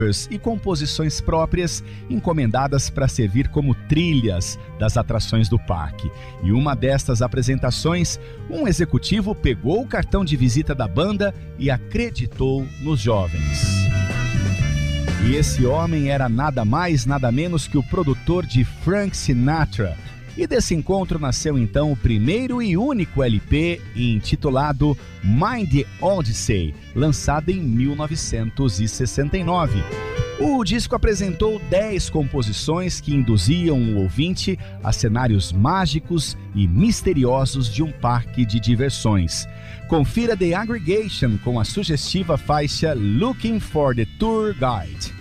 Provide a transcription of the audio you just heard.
e composições próprias encomendadas para servir como trilhas das atrações do parque. E uma destas apresentações, um executivo pegou o cartão de visita da banda e acreditou nos jovens. E esse homem era nada mais, nada menos que o produtor de Frank Sinatra. E desse encontro nasceu então o primeiro e único LP intitulado Mind the Odyssey, lançado em 1969. O disco apresentou 10 composições que induziam o ouvinte a cenários mágicos e misteriosos de um parque de diversões. Confira The Aggregation com a sugestiva faixa Looking for the Tour Guide.